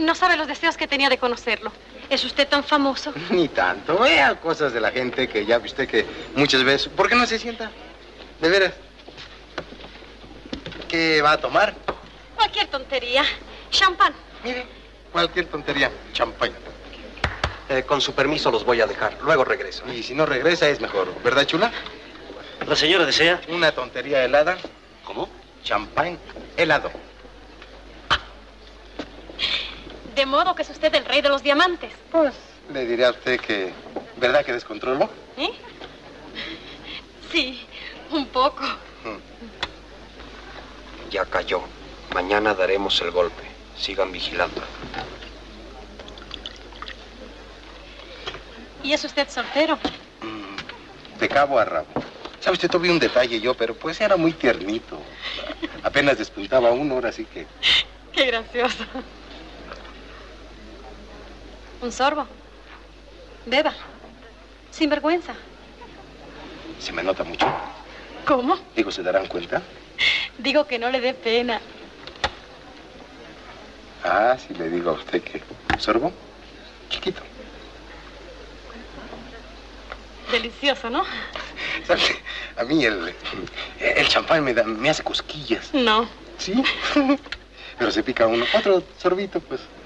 No sabe los deseos que tenía de conocerlo. ¿Es usted tan famoso? Ni tanto. Vea cosas de la gente que ya ve usted que muchas veces... ¿Por qué no se sienta? De veras. ¿Qué va a tomar? Cualquier tontería. Champán. Mire, cualquier tontería. Champán. Con su permiso los voy a dejar. Luego regreso. Y si no regresa es mejor. ¿Verdad, chula? ¿La señora desea? Una tontería helada. ¿Cómo? Champán helado. De modo que es usted el rey de los diamantes. Pues le diré a usted que... ¿Verdad que descontrolo? ¿Eh? Sí, un poco. Ya cayó. Mañana daremos el golpe. Sigan vigilando. ¿Y es usted soltero? De cabo a rabo. ¿Sabe usted? Tuve un detalle yo, pero pues era muy tiernito. Apenas despuntaba uno, ahora sí que... Qué gracioso. Un sorbo. Beba. Sin vergüenza. ¿Se me nota mucho? ¿Cómo? Digo, ¿se darán cuenta? Digo que no le dé pena. Ah, si le digo a usted que... ¿Sorbo? Chiquito. Delicioso, ¿no? ¿Sabe? A mí el champán me hace cosquillas. No. ¿Sí? Pero se pica uno. Otro sorbito, pues.